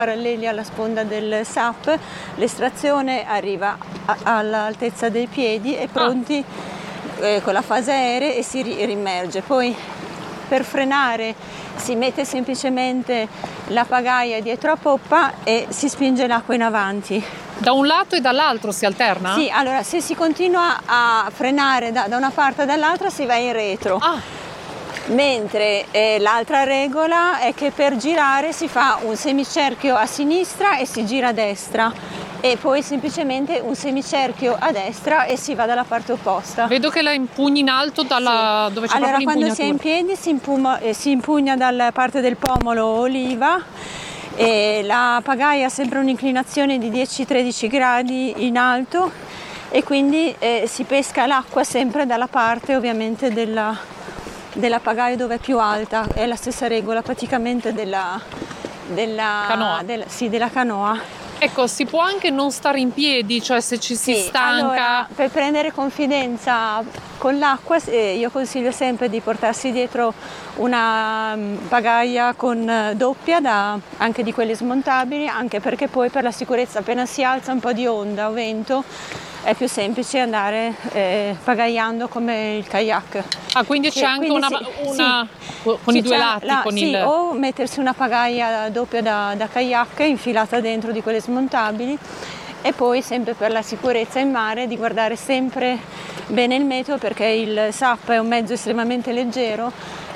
paralleli alla sponda del SAP, l'estrazione arriva all'altezza dei piedi e pronti con la fase aerea e si rimerge. Poi per frenare si mette semplicemente la pagaia dietro a poppa e si spinge l'acqua in avanti. Da un lato e dall'altro si alterna? Sì, allora se si continua a frenare da una parte o dall'altra si va in retro. Mentre l'altra regola è che per girare si fa un semicerchio a sinistra e si gira a destra e poi semplicemente un semicerchio a destra e si va dalla parte opposta. Vedo che la impugni in alto dalla dove c'è allora, proprio l'impugnatura. Quando si è in piedi si impugna dalla parte del pomolo o oliva e la pagaia ha sempre un'inclinazione di 10-13 gradi in alto e quindi si pesca l'acqua sempre dalla parte ovviamente della pagaia dove è più alta. È la stessa regola praticamente della canoa. Della canoa. Ecco, si può anche non stare in piedi, cioè se ci si stanca. Allora, per prendere confidenza con l'acqua io consiglio sempre di portarsi dietro una pagaia con doppia, anche di quelle smontabili, anche perché poi per la sicurezza appena si alza un po' di onda o vento è più semplice andare pagaiando come il kayak. Quindi c'è anche una con i due lati. O mettersi una pagaia doppia da kayak infilata dentro di quelle smontabili e poi sempre per la sicurezza in mare di guardare sempre bene il meteo perché il SAP è un mezzo estremamente leggero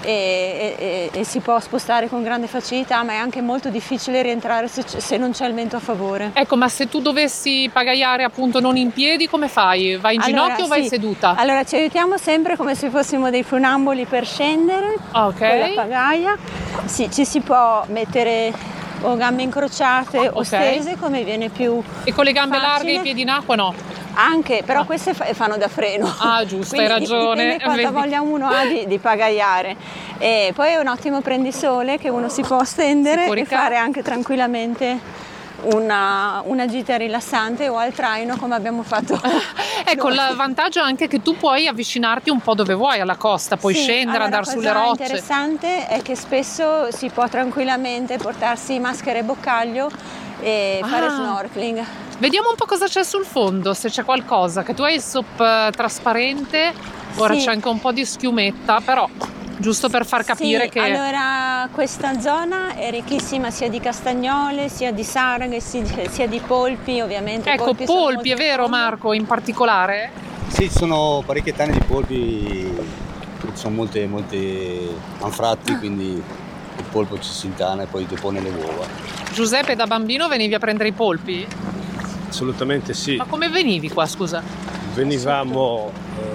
e si può spostare con grande facilità, ma è anche molto difficile rientrare se non c'è il vento a favore. Ecco, ma se tu dovessi pagaiare appunto non in piedi, come fai? Vai in ginocchio o vai seduta? Allora ci aiutiamo sempre come se fossimo dei funamboli per scendere con la pagaia. Sì, ci si può mettere o gambe incrociate o stese come viene più E con le gambe facile. Larghe e i piedi in acqua no? Anche, però queste fanno da freno. Giusto, hai ragione. Dipende quanta voglia uno ha di pagaiare. E poi è un ottimo prendisole che uno si può stendere e fare anche tranquillamente una gita rilassante o al traino come abbiamo fatto. Ecco, il vantaggio è anche che tu puoi avvicinarti un po' dove vuoi alla costa, puoi scendere, andare sulle rocce. La cosa interessante è che spesso si può tranquillamente portarsi maschera e boccaglio e fare snorkeling. Vediamo un po' cosa c'è sul fondo, se c'è qualcosa, che tu hai il SUP trasparente, ora c'è anche un po' di schiumetta, però giusto per far capire che... Allora questa zona è ricchissima sia di castagnole, sia di sarghe, sia di polpi ovviamente. Ecco, polpi è vero Marco, in particolare? Sì, ci sono parecchie tane di polpi, ci sono molte anfratti, quindi il polpo ci si intana e poi depone le uova. Giuseppe, da bambino venivi a prendere i polpi? Assolutamente sì. Ma come venivi qua, scusa? Venivamo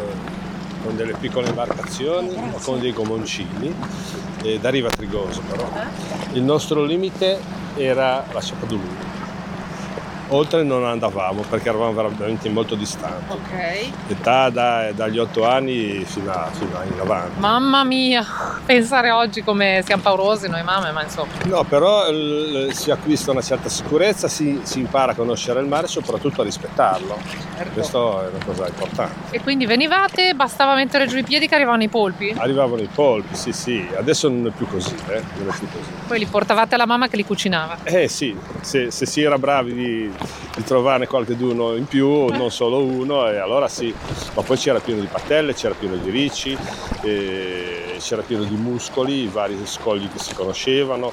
con delle piccole imbarcazioni o con dei gomoncini da Riva Trigoso però. Il nostro limite era la Ciapadulù. Oltre non andavamo perché eravamo veramente molto distanti. Età dagli 8 anni fino in avanti. Mamma mia, pensare oggi come siamo paurosi noi mamme, ma insomma. No, però si acquista una certa sicurezza, si impara a conoscere il mare e soprattutto a rispettarlo. Certo. Questo è una cosa importante. E quindi venivate, bastava mettere giù i piedi che arrivavano i polpi? Arrivavano i polpi, sì. Adesso non è più così, non è più così. Poi li portavate alla mamma che li cucinava? Sì, se si era bravi di trovarne qualcuno in più, non solo uno, e allora sì, ma poi c'era pieno di patelle, c'era pieno di ricci, c'era pieno di muscoli, vari scogli che si conoscevano,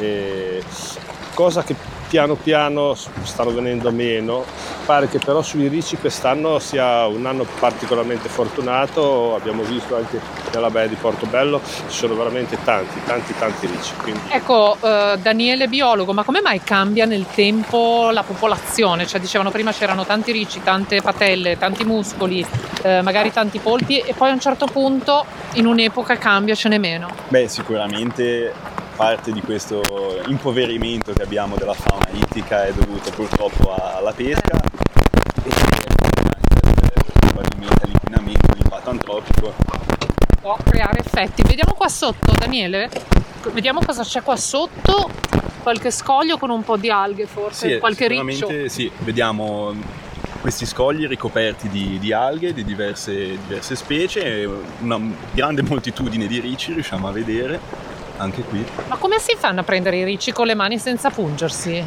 cosa che piano piano stanno venendo meno. Pare che però sui ricci quest'anno sia un anno particolarmente fortunato, abbiamo visto anche nella baia di Portobello ci sono veramente tanti ricci. Quindi... Ecco, Daniele biologo, ma come mai cambia nel tempo la popolazione? Cioè dicevano prima c'erano tanti ricci, tante patelle, tanti muscoli, magari tanti polpi e poi a un certo punto in un'epoca cambia, ce n'è meno. Beh, sicuramente parte di questo impoverimento che abbiamo della fauna ittica è dovuto purtroppo alla pesca e probabilmente all'inquinamento, all'impatto antropico. Può creare effetti. Vediamo qua sotto, Daniele, vediamo cosa c'è qua sotto, qualche scoglio con un po' di alghe forse, Sì, qualche riccio. Sì, vediamo questi scogli ricoperti di alghe di diverse specie, una grande moltitudine di ricci riusciamo a vedere. anche qui. Ma come si fanno a prendere i ricci con le mani senza pungersi?